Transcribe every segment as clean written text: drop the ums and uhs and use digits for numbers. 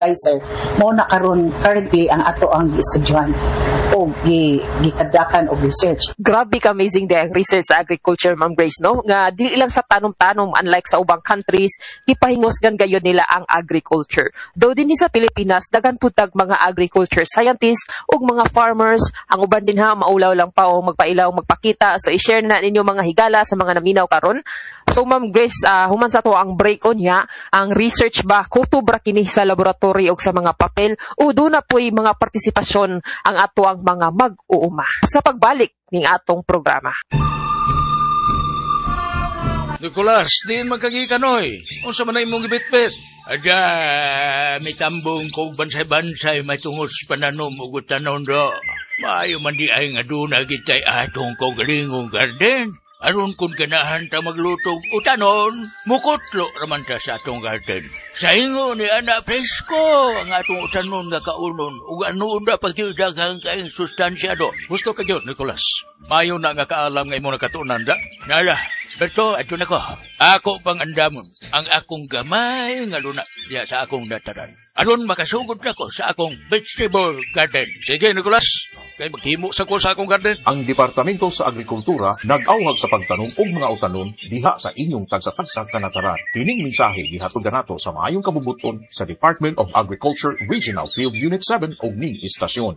fertilizer mo na karon currently ang ato ang estudyan o gikadakan og research. Grabe ka amazing day ang research sa agriculture, Ma'am Grace, no? Nga dili lang sa tanom-tanom, unlike sa ubang countries, gipahingosgan gayon nila ang agriculture. Though dinhi sa Pilipinas, daghan putag mga agriculture scientists ug mga farmers, ang uban din ha maulaw lang pa o magpailaw, magpakita. So i-share na ninyo mga higala sa mga naminaw karon. So Ma'am Grace, human sa to ang break on niya, ang research ba kutubra kini sa laboratory o sa mga papel o doon na po'y mga partisipasyon ang ato ang mga mag-uuma sa pagbalik ng atong programa. Nicolas, diin magkagikanoy. Unsa man na imong gibitbit? Ada, may tambong kog bansay-bansay may tungod sa pananom o tanon do. Maayo man di ay nga doon na kitay atong kaugalingong garden. Aron kung ganahan ta maglutog utanon, mukutlo raman ta sa atong garden. Sa ingo ni Ana Presko, ang atong utanon nga kaunon, ug anoon na pagkiudaghang kaing sustansya do. Gusto ka yun, Nicolas. Mayo na nga kaalam nga imo nakatunan da. Nala, beto, ato na ko. Ako pang andamon, ang akong gamay nga luna diya sa akong dataran. Aron makasugod na ko sa akong vegetable garden. Sige, Nicolas. Kay maghimo sa ko sa akong garden. Ang Departamento sa Agrikultura nag-awhag sa pagtanom og mga utanon diha sa inyong tagsa-tagsa kanataran. Kining mensahe gihatod kanato sa maayong kabubuton sa Department of Agriculture Regional Field Unit 7 og ning istasyon.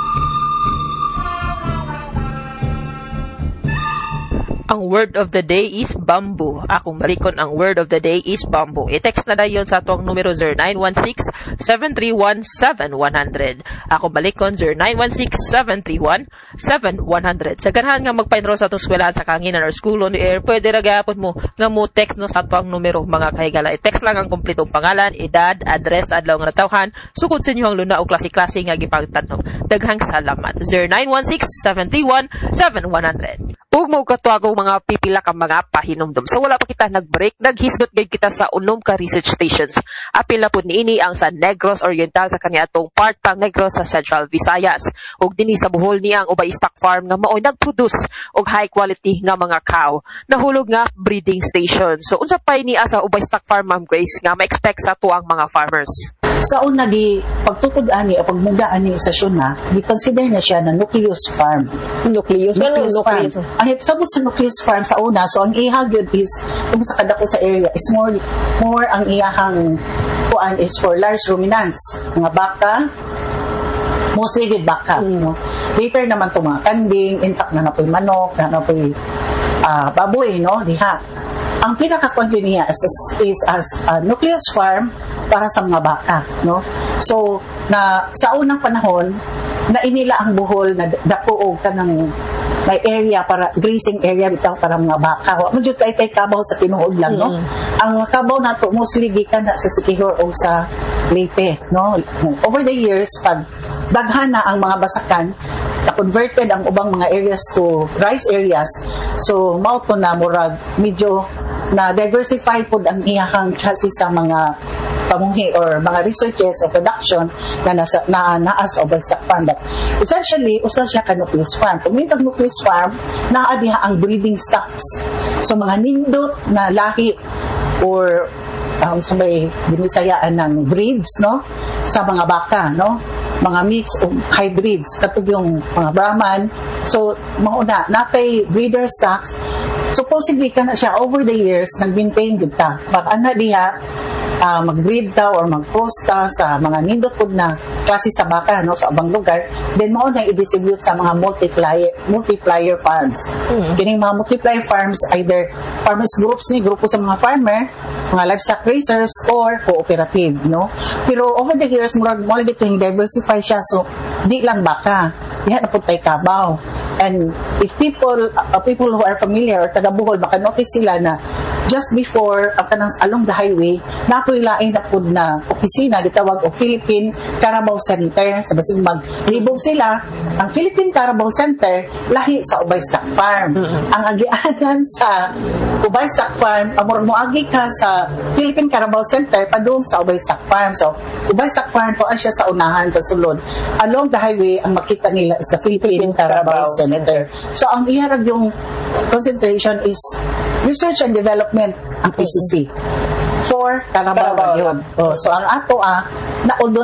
Ang word of the day is bamboo. Akong balikon, ang word of the day is bamboo. I-text na dayon sa atong numero 0916-731-7100. Akong balikon 0916-731-7100. Sa ganahan nga magpa-enroll sa atong eskwelahan sa Kanginan or School on the Air, pwede ragapon mo nga mo text no sa atong numero mga kahigala. I-text lang ang kumpletong pangalan, edad, address, adlaw nga natawhan, sukod sa inyo ang luna o klase-klase nga gipangtanong. Daghang salamat. 0916-731-7100. Ug mo kato ako mga pipila ka mga pahinumdum. So wala pa kita nag-break, naghisgot gayud kita sa unom ka research stations. Apil na po niini ang sa Negros Oriental sa kaniadtong part pang Negros sa Central Visayas. Ug dinhi sa Bohol niya ang Ubay Stock Farm nga maoy nagproduce og high quality nga mga cow. Nahulog nga breeding station. So unsa pay niya sa Ubay Stock Farm, Ma'am Grace, nga ma-expect sa tuang mga farmers? Sa una, pagtukod ani o pagmuda ani sa syuna, di-consider na siya na nucleus farm. Nucleus farm. Ay, sabot sa nucleus farm sa una, so ang ihag yun is, kung sa kadako sa area, is more ang iyahang kuan is for large ruminants. Mga baka, mostly with baka. Later naman ito mga kanding, in fact, nanapoy manok, nanapoy baboy, no? Diha. Ang pinaka-kuan niya is as a nucleus farm para sa mga baka, no? So, sa unang panahon, na inila ang Bohol na dako kanang may area para grazing area bitaw para mga baka. Wa mo jud kay kabaw sa tinuod lang, no? Ang kabaw nato mostly gikan na sa Siquijor o sa Leyte, no? Over the years, pag daghan na ang mga basakan, na-converted ang ubang mga areas to rice areas. So, mao to na murag medyo na diversify pod ang iyahang klase sa mga pamunghi or mga researches o production na naas o by stock farm. But essentially, usa siya ka nucleus farm. Kung may nucleus farm, naa diha ang breeding stocks. So, mga nindot na lahi or sa may binisayaan ng breeds, no? Sa mga baka, no? Mga mix o hybrids, katug yung mga Brahman. So, mauna, natay breeder stocks. Supposedly, ka na siya over the years, nag-maintain good ta. But ana diha, mag-breed ta or mag-cross ta sa mga nindot pod na klase sa baka, no, sa abang lugar, then mao na i-distribute sa mga multiplier farms. Kining mga multiplier farms, either farmers groups ni grupo sa mga farmer, mga livestock raisers or cooperative, no. Pero over the years murag mo gito yung diversify siya, so di lang baka, diha na pud tay kabaw. And if people who are familiar or taga Bohol, baka notice sila na just before along the highway, napoy lain na po na opisina, gitawag o Philippine Carabao Center. Sa basig maglibog sila, ang Philippine Carabao Center, lahi sa Ubay Stock Farm. Ang agianan sa Ubay Stock Farm, amor mo agi ka sa Philippine Carabao Center, padung sa Ubay Stock Farm. So, Ubay Stock Farm po ay siya sa unahan, sa sulod. Along the highway, ang makita nila is the Philippine Carabao Center. So, ang iharag yung concentration is research and development ang PCC for Carabao yun. So, ang ato na although